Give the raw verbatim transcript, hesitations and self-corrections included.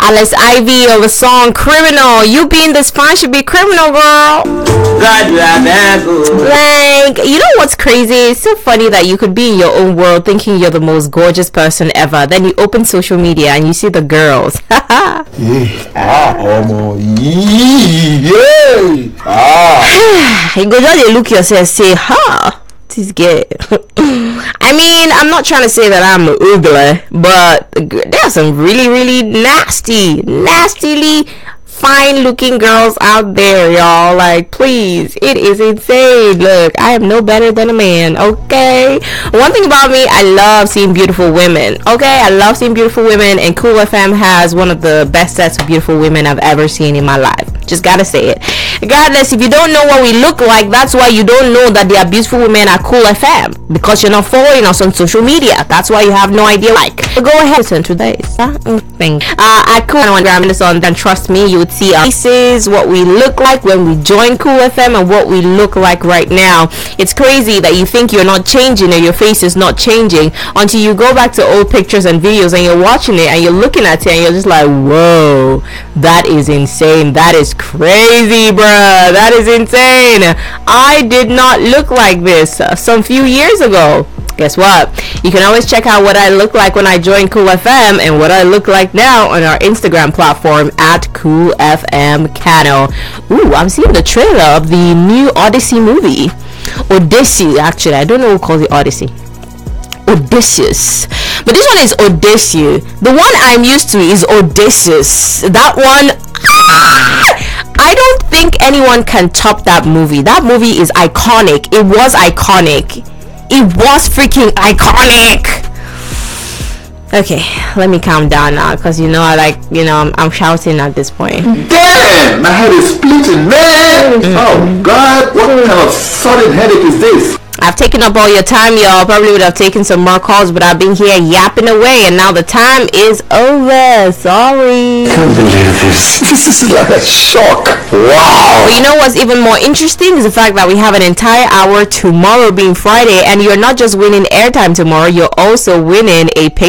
Alice Ivy of the song Criminal. You being this fine should be criminal, girl. God, you are very good. Like, you know what's crazy? It's so funny that you could be in your own world thinking you're the most gorgeous person ever. Then you open social media and you see the girls. Yeah. Ah, omo. Yeah. Ah. You go just look yourself, say, huh? This is good. I mean, I'm not trying to say that I'm ugly, but there's some really, really nasty, nastily fine looking girls out there, y'all. Like, please, it is insane. Look, I am no better than a man, okay? One thing about me, I love seeing beautiful women, okay? I love seeing beautiful women, and Cool F M has one of the best sets of beautiful women I've ever seen in my life. Just gotta say it. Regardless, if you don't know what we look like, that's why you don't know that there are beautiful women at Cool F M, because you're not following us on social media. That's why you have no idea. Like, so go ahead, listen to this uh, thing. Uh, at Cool F M, this on, then trust me, you would see our faces, what we look like when we join Cool F M, and what we look like right now. It's crazy that you think you're not changing or your face is not changing until you go back to old pictures and videos and you're watching it and you're looking at it and you're just like, whoa, that is insane. That is crazy, bruh. That is insane. I did not look like this uh, some few years ago. Guess what? You can always check out what I look like when I joined Cool F M and what I look like now on our Instagram platform at Cool F M Kano. Ooh, I'm seeing the trailer of the new Odyssey movie. Odyssey, actually. I don't know who calls it Odyssey. Odysseus. But this one is Odyssey. The one I'm used to is Odysseus. That one, I don't think anyone can top that movie. That movie is iconic. It was iconic. It was freaking iconic. Okay, let me calm down now, because you know I like, you know, I'm, I'm shouting at this point. Damn, my head is splitting, man. Mm-hmm. Oh God, what kind of sudden headache is this? I've taken up all your time, y'all. Probably would have taken some more calls, but I've been here yapping away, and now the time is over. Sorry. I can't believe this. This is like a shock. Wow. But you know what's even more interesting is the fact that we have an entire hour tomorrow being Friday, and you're not just winning airtime tomorrow, you're also winning a pay